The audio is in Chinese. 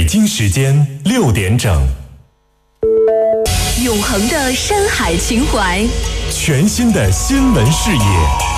京时间6点整。 永恒的山海情怀， 全新的新闻视野。